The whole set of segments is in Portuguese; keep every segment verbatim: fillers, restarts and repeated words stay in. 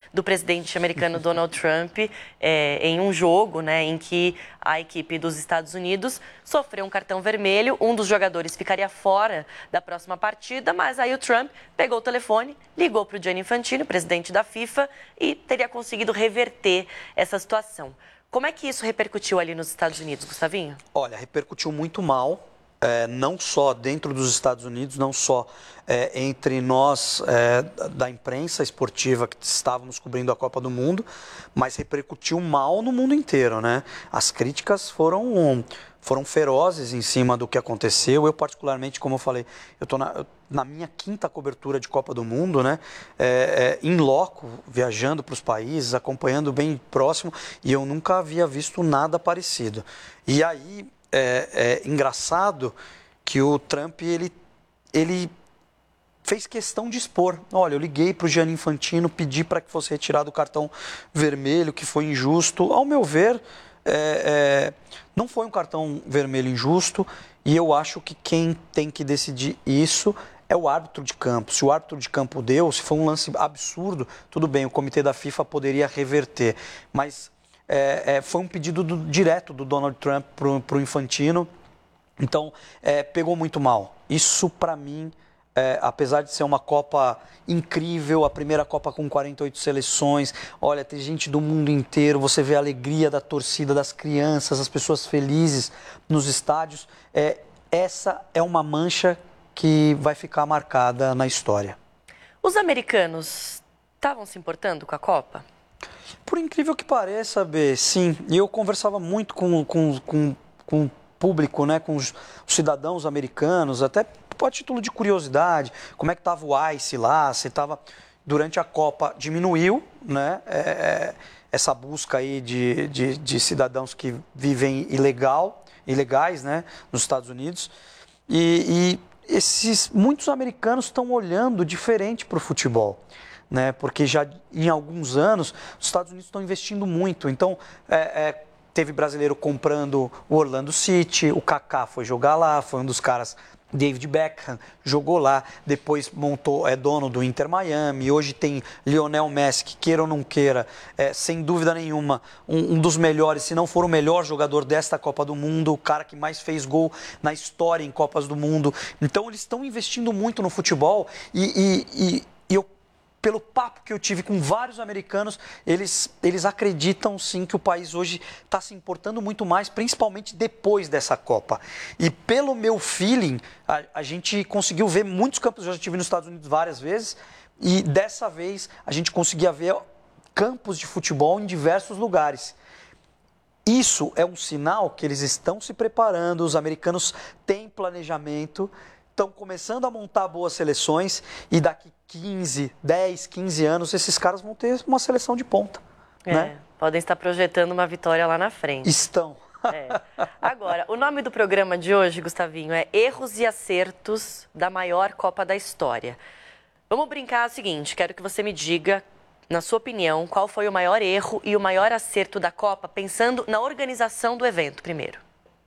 do presidente americano Donald Trump é, em um jogo, né, em que a equipe dos Estados Unidos sofreu um cartão vermelho, um dos jogadores ficaria fora da próxima partida, mas aí o Trump pegou o telefone, ligou para o Gianni Infantino, presidente da FIFA, e teria conseguido reverter essa situação. Como é que isso repercutiu ali nos Estados Unidos, Gustavinho? Olha, repercutiu muito mal. É, não só dentro dos Estados Unidos, não só é, entre nós é, da imprensa esportiva que estávamos cobrindo a Copa do Mundo, mas repercutiu mal no mundo inteiro, né? As críticas foram, foram ferozes em cima do que aconteceu. Eu, particularmente, como eu falei, eu estou na, na minha quinta cobertura de Copa do Mundo, né? É, é, in loco, viajando para os países, acompanhando bem próximo, e eu nunca havia visto nada parecido. E aí... É, é engraçado que o Trump, ele, ele fez questão de expor. Olha, eu liguei para o Gianni Infantino, pedi para que fosse retirado o cartão vermelho, que foi injusto. Ao meu ver, é, é, não foi um cartão vermelho injusto, e eu acho que quem tem que decidir isso é o árbitro de campo. Se o árbitro de campo deu, se foi um lance absurdo, tudo bem, o comitê da FIFA poderia reverter, mas... É, é, foi um pedido do, direto do Donald Trump para o Infantino, então é, pegou muito mal. Isso, para mim, é, apesar de ser uma Copa incrível, a primeira Copa com quarenta e oito seleções, olha, tem gente do mundo inteiro, você vê a alegria da torcida, das crianças, as pessoas felizes nos estádios, é, essa é uma mancha que vai ficar marcada na história. Os americanos estavam se importando com a Copa? Por incrível que pareça, B, sim. E eu conversava muito com, com, com, com o público, né, com os cidadãos americanos, até a título de curiosidade, como é que estava o ICE lá, se estava... Durante a Copa diminuiu, né, é, essa busca aí de, de, de cidadãos que vivem ilegal, ilegais, né, nos Estados Unidos. E, e esses, muitos americanos estão olhando diferente para o futebol. Né, porque já em alguns anos os Estados Unidos estão investindo muito. Então, é, é, teve brasileiro comprando o Orlando City, o Kaká foi jogar lá, foi um dos caras, David Beckham, jogou lá, depois montou, é dono do Inter Miami, hoje tem Lionel Messi, que queira ou não queira, é, sem dúvida nenhuma, um, um dos melhores, se não for o melhor jogador desta Copa do Mundo, o cara que mais fez gol na história em Copas do Mundo. Então, eles estão investindo muito no futebol e, e, e, e eu pelo papo que eu tive com vários americanos, eles, eles acreditam sim que o país hoje está se importando muito mais, principalmente depois dessa Copa. E pelo meu feeling, a, a gente conseguiu ver muitos campos, eu já estive nos Estados Unidos várias vezes, e dessa vez a gente conseguia ver campos de futebol em diversos lugares. Isso é um sinal que eles estão se preparando, os americanos têm planejamento, estão começando a montar boas seleções e daqui quinze, dez, quinze anos esses caras vão ter uma seleção de ponta. É, né? Podem estar projetando uma vitória lá na frente. Estão. É. Agora, o nome do programa de hoje, Gustavinho, é Erros e Acertos da maior Copa da história. Vamos brincar o seguinte, quero que você me diga, na sua opinião, qual foi o maior erro e o maior acerto da Copa, pensando na organização do evento primeiro.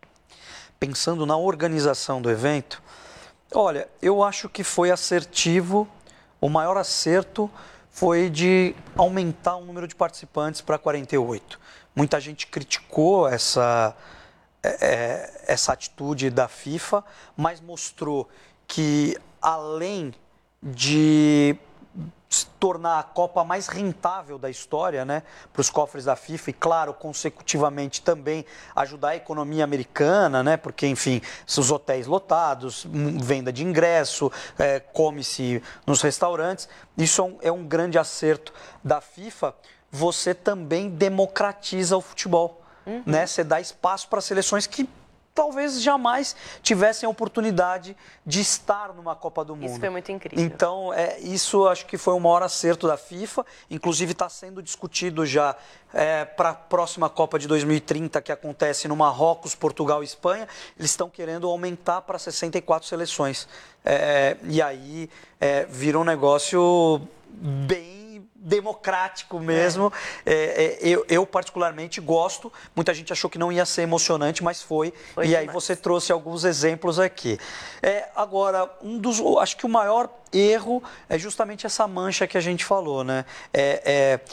Pensando na organização do evento, olha, eu acho que foi assertivo, o maior acerto foi de aumentar o número de participantes para quarenta e oito. Muita gente criticou essa, é, essa atitude da FIFA, mas mostrou que além de se tornar a Copa mais rentável da história, né, para os cofres da FIFA e, claro, consecutivamente também ajudar a economia americana, né, porque, enfim, os hotéis lotados, venda de ingresso, é, come-se nos restaurantes, isso é um, é um grande acerto da FIFA. Você também democratiza o futebol, uhum. né, você dá espaço para seleções que talvez jamais tivessem a oportunidade de estar numa Copa do Mundo. Isso foi muito incrível. Então, é, isso acho que foi o maior acerto da FIFA, inclusive está sendo discutido já é, para a próxima Copa de dois mil e trinta, que acontece no Marrocos, Portugal e Espanha, eles estão querendo aumentar para sessenta e quatro seleções. É, e aí é, vira um negócio bem democrático mesmo. É. É, é, eu, eu particularmente gosto, muita gente achou que não ia ser emocionante, mas foi, foi e demais. Aí você trouxe alguns exemplos aqui. É, agora, um dos, acho que o maior erro é justamente essa mancha que a gente falou, né? É, é,